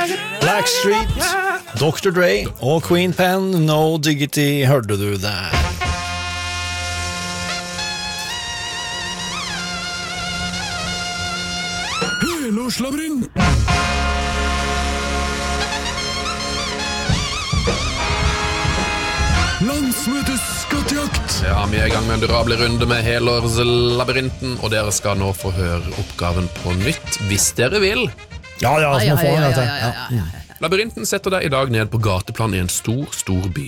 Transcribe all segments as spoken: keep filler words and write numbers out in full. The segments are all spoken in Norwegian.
Blackstreet, doktor Dre og Queen Pen, No Diggity, hørte du der. Helårslabyrint. Landsmøtes skattejakt. Ja, vi er i gang med en durable runde med helårslabyrinten, og dere skal nå få høre oppgaven på nytt, hvis dere vil. Ja, ja, så må få den, vet jeg. Labyrinten setter deg i dag ned på gateplan i en stor, stor by.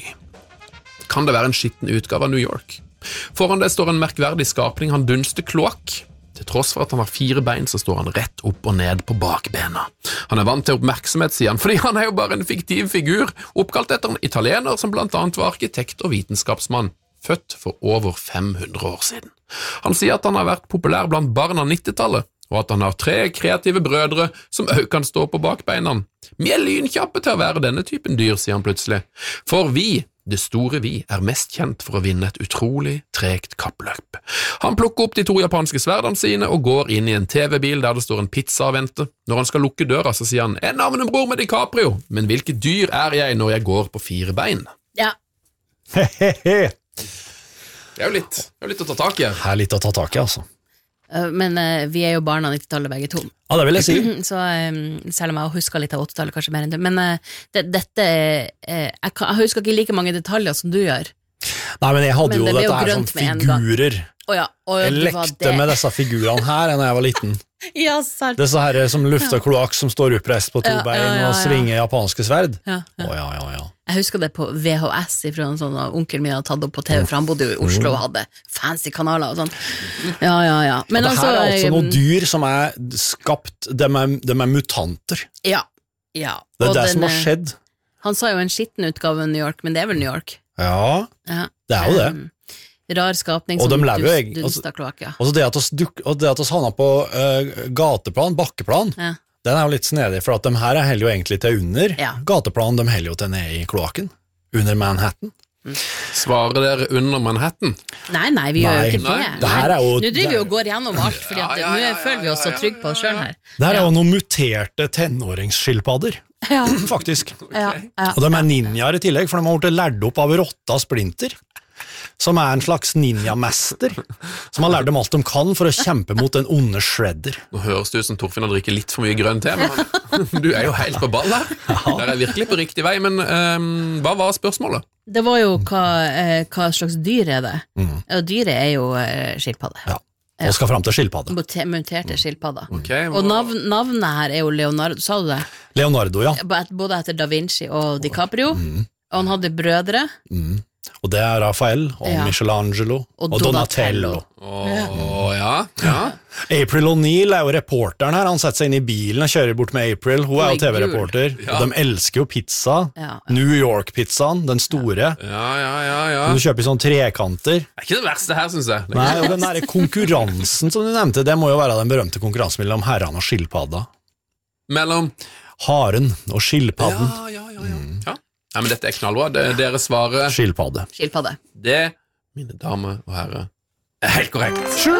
Kan det være en skitten utgave av New York? Foran det står en merkverdig skapning, han dunster kloakk. Til tross for at han har fire bein, så står han rett opp og ned på bakbena. Han er vant til oppmerksomhet, sier han, fordi han er jo bare en fiktiv figur, oppkalt etter en italiener som blant annet var arkitekt og vitenskapsmann, født for over fem hundre år siden. Han sier at han har vært populær blant barn av nittitallet, og at han har tre kreative brødre som også kan stå på bakbeina. Vi er lynkjappe til å være denne typen dyr, sier han plutselig. For vi, det store vi, er mest kjent for å vinne et utrolig tregt kappløp. Han plukker opp de to japanske sverdene sine og går inn i en T V-bil der det står en pizza og venter. Når han skal lukke døra, så sier han, «Jeg er navnebror med DiCaprio, men hvilket dyr er jeg når jeg går på fire bein?» Ja. Hehehe. Det er jo litt, det er jo litt å ta tak i. Det er litt å ta tak i, altså. Men uh, vi er jo barna av nittitallet begge to. Ja, det vil jeg si. Så um, selv om jeg husker litt av åttitallet, kanskje mer enn det. Men uh, det, dette uh, jeg, kan, jeg husker ikke like mange detaljer som du gjør. Nei, men jeg hadde Men jo det ble dette jo her grønt som med en gang. figurer. Oh, ja. oh, Jeg det var lekte det. med disse figurene her da jeg var liten. Ja, sant. Disse her som lufter kloakk som står oppreist på to Ja, bein ja, ja, ja. og svinger japanske sverd. Ja, ja. Å, ja, ja, ja. Jeg husker det på V H S fra en sånn onkel min hadde tatt opp på T V, for han bodde jo i Oslo og hadde fancy kanaler og sånn. Ja, ja, ja. Men Og det altså, her er altså um, noen dyr som er skapt, de er, de er mutanter. Ja, ja. Det er Og det den, som har skjedd. Han sa jo en skitten utgave av New York, men det er vel New York? Ja, Ja. det er jo det. Um, rar skapning Og som de lever jo dus, eg- dunsta kloakk, ja. Og så det at oss duk- og det at oss havna på uh, gateplan, bakkeplan, Ja. den er jo litt snedig, for at de her er heller jo egentlig til under Ja. gateplan, de heller jo til ned i kloakken, under Manhattan. Svarer dere under Manhattan? Nei, nei, vi gjør jo Nei. ikke det. Nei. Det her er jo- Nå driver vi og går gjennom alt, fordi at Ja, ja, nå ja, ja, føler vi oss så ja, ja, trygge på oss selv her. Det her er Ja. jo noen muterte tenåringsskilpadder, Ja, faktisk. ja, ja. Og de er ninjaer i tillegg, for de har blitt lært opp av Rotta Splinter, som er en slags ninjamester, som har lært dem alt de kan for å kjempe mot den onde Shredder. Nå høres det ut som Torfinn har drikket litt for mye grønn te, men du er jo helt på ball her. Der er virkelig på riktig vei, men um, hva var spørsmålet? Det var jo hva, eh, hva slags dyr er det? Mhm. Og dyret er jo eh, skilpadde. Ja, og skal fram til skilpadde. Mute- Muterte skilpadder. Ok, hva- Og navn, navnet her er jo Leonardo, sa du det? Leonardo, ja. Både etter Da Vinci og DiCaprio. Mhm. Og han hadde brødre. Mm. Og det er Raphael og Ja. Michelangelo og, Og Donatello. Åh, ja, ja. April O'Neil er jo reporteren her, han setter seg inn i bilen og kjører bort med April, hun er Oi, jo T V-reporter, Ja. og de elsker jo pizza, Ja. New York-pizzaen, den store, Ja, ja, ja, ja. du kjøper i sånne trekanter. Det er ikke det verste her, synes jeg. Det er Nei, og den der konkurransen som du nevnte, det må jo være den berømte konkurransen mellom herrene og skilpadda. Mellom... Haren og skilpadden. Ja, ja, ja, ja. ja. Nei, men dette er knallbra. Det, dere svarer Skilpadde. Skilpadde. det, mine damer og herrer, er helt korrekt.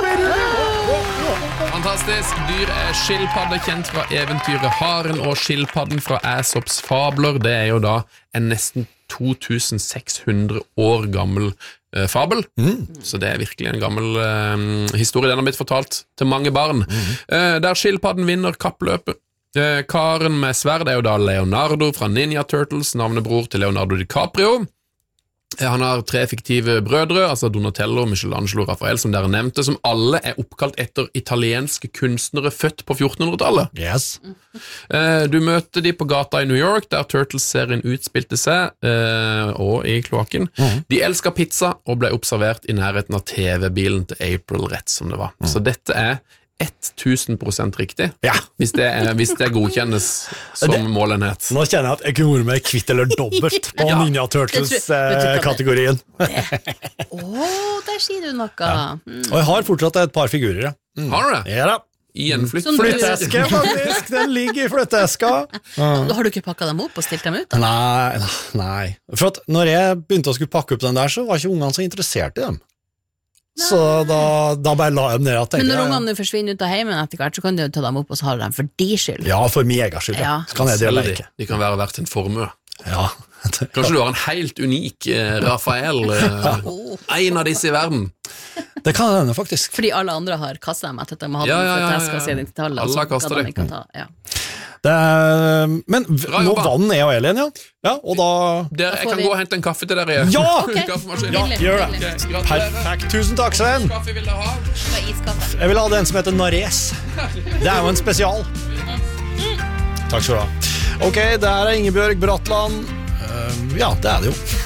Fantastisk. Dyr er skilpadde, kjent fra eventyret Haren og skilpadden fra Aesops fabler. Det er jo da en nesten to tusen seks hundre år gammel eh, fabel. Mm. Så det er virkelig en gammel eh, historie. Den har blitt fortalt til mange barn. Eh, der skilpadden vinner kappløpet. Eh, Karen med sverd er jo da Leonardo fra Ninja Turtles, navnebror til Leonardo DiCaprio. Eh, Han har tre fiktive brødre, altså Donatello, Michelangelo og Raphael, som dere nevnte, som alle er oppkalt etter italienske kunstnere født på fjortenhundretallet. Yes. Eh, Du møter de på gata i New York, der Turtles-serien utspilte seg, eh, og i kloakken. De elsker pizza og ble observert i nærheten av T V-bilen til April, rett som det var. Så dette er tusen prosent riktig, Ja. hvis det, er, hvis det godkjennes som Det- målenhet. Nå kjenner jeg at jeg kunne vært med kvitt eller dobbelt på Ja. Ninja Det tror- vet du hva det- Turtles-kategorien. Å, der sier du noe. Mm. Og jeg har fortsatt et par figurer, ja. Har du det? Ja da. I en flytt? Sånn- Flytteeske, faktisk. Den ligger i flytteeska. Har du ikke pakka dem opp og stilt dem ut? Da? Nei, nei. For at når jeg begynte å skulle pakke opp den der, så var ikke ungene så interessert i dem. Så da, da bare la jeg dem ned. Men når jeg, ungene forsvinner ut av heimen etter hvert, så kan du jo ta dem opp og så har du dem for de skyld. ja, for min egen skyld. Ja. Ja. Så kan jeg det Selg de. leke. De kan være verdt en formue. Ja. Kanskje du har en helt unik eh, Rafael, eh, en av disse i verden. Det kan jeg hende, faktisk. Fordi alle andre har kastet dem etter at de hadde Ja, dem ja, for ja, at jeg skal ja. se den til tallet. Alle har kastet det. Ja. Det er, men v- Bra nå jobba. vann er og Elin, ja. Ja, og da... Dere, jeg får kan vi- gå og hente en kaffe til dere. Ja! Ok. Kaffemaskinen. Ja, Nydelig, gjør det. nydelig. Ok, gratulerer. Perfekt. Tusen takk, Sven. Kaffe vil dere ha? Det var iskaffe. Jeg vil ha den som heter Nares. Det er jo en spesial. Takk skal du ha. Ok, det her er Ingebjørg Bratland. Uh, ja, det er det jo.